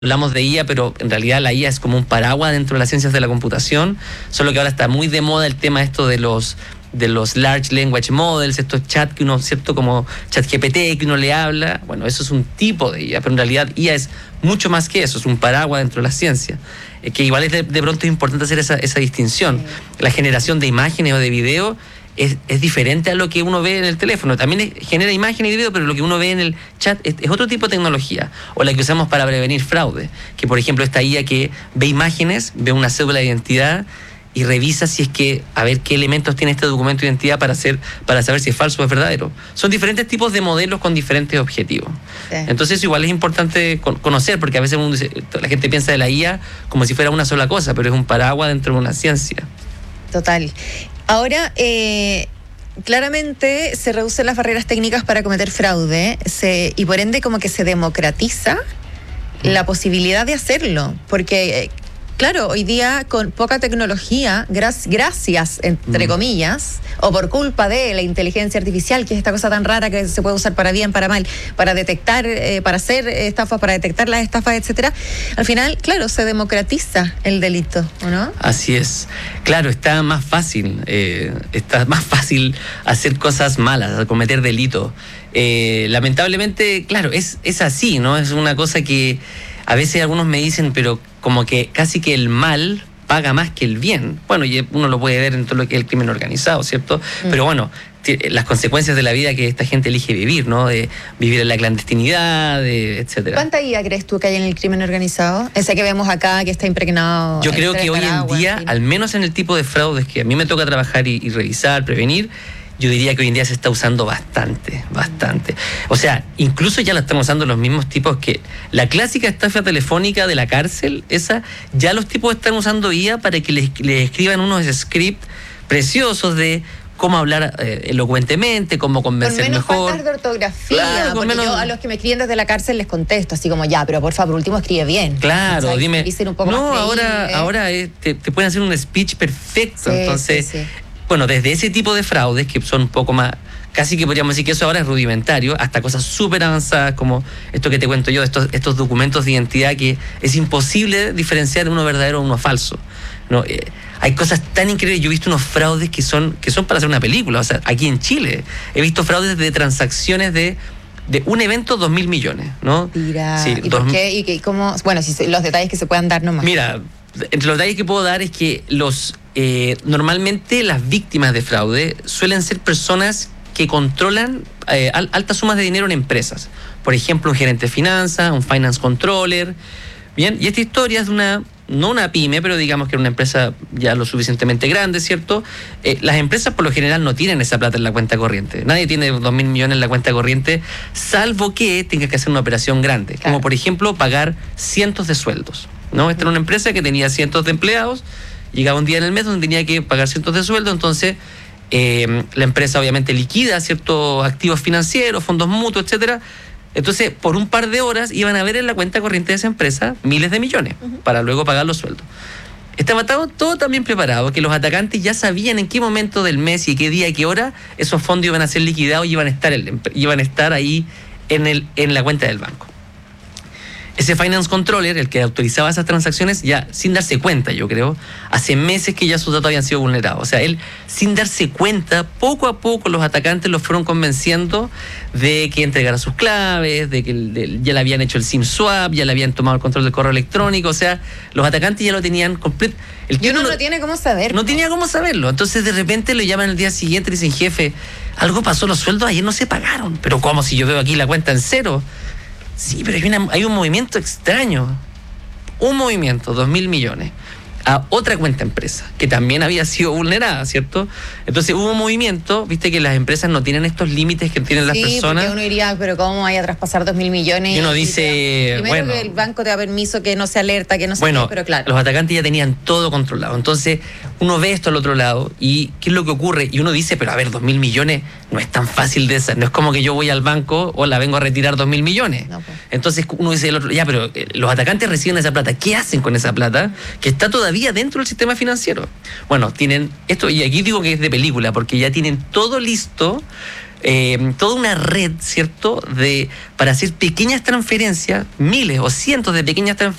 Hablamos de IA, pero en realidad la IA es como un paraguas dentro de las ciencias de la computación, solo que ahora está muy de moda el tema esto de los Large Language Models, estos chats que uno, ¿cierto? Como ChatGPT, que uno le habla. Bueno, eso es un tipo de IA, pero en realidad IA es mucho más que eso, es un paraguas dentro de la ciencia. Que igual es de pronto es importante hacer esa distinción. Sí. La generación de imágenes o de video es diferente a lo que uno ve en el teléfono. También genera imagen y video, pero lo que uno ve en el chat es otro tipo de tecnología. O la que usamos para prevenir fraude. Que, por ejemplo, esta IA que ve imágenes, ve una cédula de identidad y revisa si es que, a ver qué elementos tiene este documento de identidad para saber si es falso o es verdadero. Son diferentes tipos de modelos con diferentes objetivos. Sí. Entonces, igual es importante conocer, porque a veces la gente piensa de la IA como si fuera una sola cosa, pero es un paraguas dentro de una ciencia. Total. Ahora, claramente se reducen las barreras técnicas para cometer fraude y por ende como que se democratiza la posibilidad de hacerlo, porque claro, hoy día con poca tecnología, gracias entre comillas, o por culpa de la inteligencia artificial, que es esta cosa tan rara que se puede usar para bien, para mal, para detectar, para hacer estafas, para detectar las estafas, etcétera. Al final, claro, se democratiza el delito, ¿o no? Así es. Claro, está más fácil hacer cosas malas, cometer delitos. Lamentablemente, claro, es así, ¿no? Es una cosa que a veces algunos me dicen, pero como que casi que el mal paga más que el bien. Bueno, y uno lo puede ver en todo lo que es el crimen organizado, ¿cierto? Pero bueno, las consecuencias de la vida que esta gente elige vivir, ¿no? De vivir en la clandestinidad, etcétera. ¿Cuánta IA crees tú que hay en el crimen organizado? Ese que vemos acá, que está impregnado. Yo creo que hoy en día, al menos en el tipo de fraudes que a mí me toca trabajar y revisar, prevenir, yo diría que hoy en día se está usando bastante. O sea, incluso ya lo están usando los mismos tipos que la clásica estafa telefónica de la cárcel, esa, ya los tipos están usando IA para que les escriban unos scripts preciosos de cómo hablar elocuentemente, cómo convencer mejor. Con menos faltas de ortografía, claro, porque yo a los que me escriben desde la cárcel les contesto, así como ya, pero por favor, último escribe bien. Claro, o sea, dime. Un poco no, más ahora te pueden hacer un speech perfecto, sí, entonces... Sí. Bueno, desde ese tipo de fraudes que son un poco más, casi que podríamos decir que eso ahora es rudimentario, hasta cosas súper avanzadas como esto que te cuento yo, estos documentos de identidad que es imposible diferenciar uno verdadero de uno falso, ¿no? Hay cosas tan increíbles. Yo he visto unos fraudes que son para hacer una película. O sea, aquí en Chile he visto fraudes de transacciones de un evento 2.000 millones, ¿no? Mira, sí, ¿y por qué? ¿Y cómo? Bueno, si los detalles que se puedan dar nomás. Mira, entre los detalles que puedo dar es que normalmente las víctimas de fraude suelen ser personas que controlan altas sumas de dinero en empresas. Por ejemplo, un gerente de finanzas, un finance controller. Bien, y esta historia es no una pyme, pero digamos que era una empresa ya lo suficientemente grande, ¿cierto? Las empresas por lo general no tienen esa plata en la cuenta corriente. Nadie tiene 2.000 millones en la cuenta corriente, salvo que tenga que hacer una operación grande, claro, como por ejemplo pagar cientos de sueldos, ¿no? Esta era una empresa que tenía cientos de empleados, llegaba un día en el mes donde tenía que pagar cientos de sueldos, entonces la empresa obviamente liquida ciertos activos financieros, fondos mutuos, etcétera. Entonces, por un par de horas iban a ver en la cuenta corriente de esa empresa miles de millones para luego pagar los sueldos. Estaba todo también preparado, que los atacantes ya sabían en qué momento del mes y qué día y qué hora esos fondos iban a ser liquidados y iban a estar ahí en la cuenta del banco. Ese finance controller, el que autorizaba esas transacciones, ya sin darse cuenta, yo creo, hace meses que ya sus datos habían sido vulnerados. O sea, él, sin darse cuenta, poco a poco los atacantes los fueron convenciendo de que entregara sus claves, de que ya le habían hecho el SIM swap, ya le habían tomado el control del correo electrónico. O sea, los atacantes ya lo tenían completo. Y uno no tiene cómo saberlo. No tenía cómo saberlo. Entonces, de repente lo llaman el día siguiente y dicen, jefe, algo pasó, los sueldos ayer no se pagaron. Pero ¿cómo si yo veo aquí la cuenta en cero? Sí, pero hay un movimiento extraño. Un movimiento, 2.000 millones, a otra cuenta empresa, que también había sido vulnerada, ¿cierto? Entonces hubo un movimiento, viste que las empresas no tienen estos límites que tienen las personas. Sí, porque uno diría, pero ¿cómo vaya a traspasar 2.000 millones? Y uno dice, primero que el banco te da permiso, que no se alerta, que no se... Bueno, pero claro, los atacantes ya tenían todo controlado. Entonces uno ve esto al otro lado y ¿qué es lo que ocurre? Y uno dice, pero a ver, 2.000 millones no es tan fácil de hacer. No es como que yo voy al banco o la vengo a retirar 2.000 millones. No, pues. Entonces uno dice, ya, pero los atacantes reciben esa plata. ¿Qué hacen con esa plata? Que está todavía dentro del sistema financiero. Bueno, tienen esto, y aquí digo que es de película, porque ya tienen todo listo toda una red, ¿cierto?, para hacer pequeñas transferencias, miles o cientos de pequeñas transferencias